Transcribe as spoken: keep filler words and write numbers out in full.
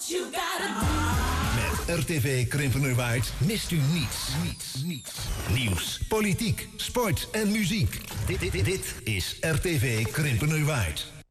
you gotta do. Met R T V Krimpenerwaard mist u niets. Niets, niets. Nieuws, politiek, sport en muziek. Dit, dit, dit is R T V Krimpenerwaard.